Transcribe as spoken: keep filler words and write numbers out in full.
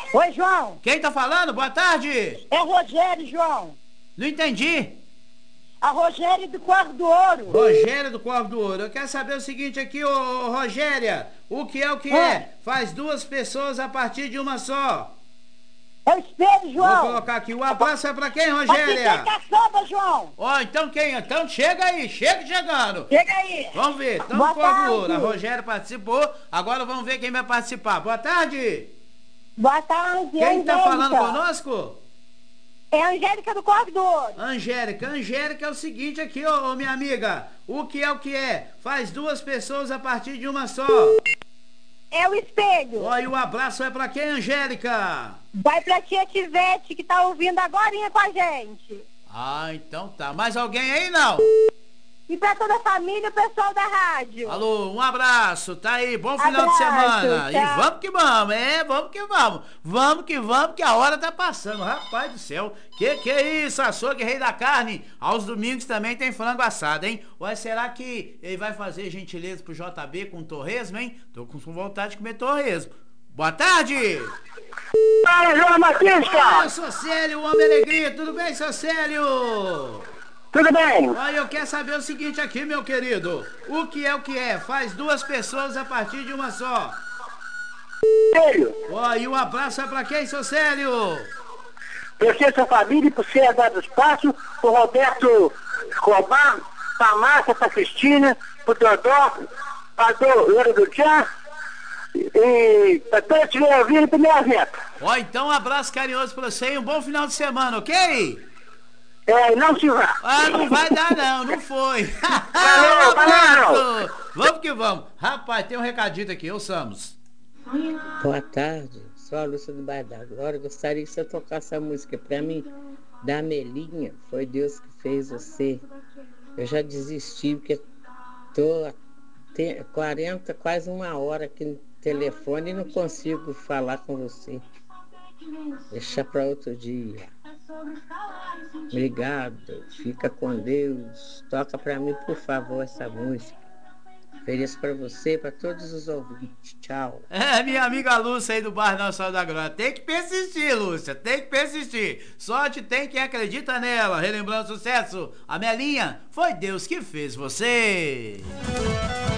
Oi, João. Quem tá falando? Boa tarde. É Rogério, João. Não entendi. A Rogério do Corvo do Ouro. Rogéria do Corvo do Ouro. Eu quero saber o seguinte aqui, ô, ô Rogéria. O que é o que é? é? Faz duas pessoas a partir de uma só. É o espelho, João. Vou colocar aqui. O abraço é pra quem, Rogéria? Aqui tem caçamba, João. Ó, oh, então quem? Então chega aí, chega chegando. Chega aí. Vamos ver. Então no Corvo do Ouro. A Rogéria participou. Agora vamos ver quem vai participar. Boa tarde. Boa tarde. Quem Angélica. tá falando conosco? É a Angélica do Corvo do Ouro. Angélica, Angélica é o seguinte aqui, ô, ô minha amiga. O que é o que é? Faz duas pessoas a partir de uma só. É o espelho. Ó, e o abraço é pra quem, Angélica? Vai pra tia Tivete, que tá ouvindo agorinha com a gente. Ah, então tá. Mais alguém aí, não? E pra toda a família, o pessoal da rádio. Alô, um abraço, tá aí, bom final Abraço, de semana. tchau. E vamos que vamos, é, vamos que vamos. Vamos que vamos, que a hora tá passando. Rapaz do céu, que que é isso? Açougue Rei da Carne. Aos domingos também tem frango assado, hein? Ué, será que ele vai fazer gentileza pro J B com torresmo, hein? Tô com vontade de comer torresmo. Boa tarde! Fala, João Batista! Oi, seu Célio, o homem alegria, tudo bem, seu Célio? Tudo bem? Olha, eu quero saber o seguinte aqui, meu querido. O que é o que é? Faz duas pessoas a partir de uma só. Sério? Ó, e um abraço é pra quem, seu Célio? Pra você, sua família, pro César do Espaço, pro Roberto Escobar, pra Márcia, pra Cristina, pro Dodó, pra Dora do Tchá, e pra todos que estiverem ouvindo, pro meu evento. Ó, então um abraço carinhoso pra você e um bom final de semana, ok? É, não se vá. Ah, não vai dar não, não foi. Valeu, valeu. Vamos que vamos. Rapaz, tem um recadinho aqui, ouçamos. Boa tarde, sou a Lúcia do Bairro da Glória. Gostaria que você tocasse essa música pra mim, da Melinha. Foi Deus que fez você. Eu já desisti, porque tô há quarenta, quase uma hora aqui no telefone e não consigo falar com você. Deixa pra outro dia. Obrigado, fica com Deus. Toca pra mim, por favor, essa música. Ofereço pra você, pra todos os ouvintes. Tchau. É, minha amiga Lúcia aí do Bairro Nossa da Glória. Tem que persistir, Lúcia, tem que persistir. Sorte tem quem acredita nela. Relembrando o sucesso, a Melinha, foi Deus que fez você.